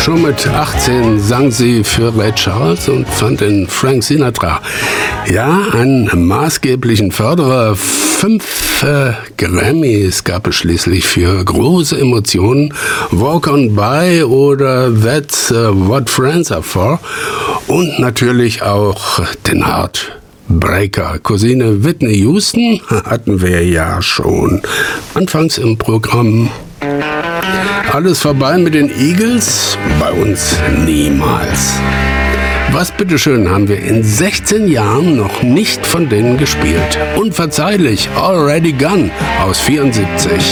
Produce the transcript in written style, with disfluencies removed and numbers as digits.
Schon mit 18 sang sie für Ray Charles und fand in Frank Sinatra, ja, einen maßgeblichen Förderer. 5 Grammys gab es schließlich für große Emotionen, Walk on By oder That's What Friends Are For und natürlich auch den Heartbreaker. Cousine Whitney Houston hatten wir ja schon anfangs im Programm. Alles vorbei mit den Eagles? Bei uns niemals. Was bitteschön haben wir in 16 Jahren noch nicht von denen gespielt? Unverzeihlich, Already Gone aus 74.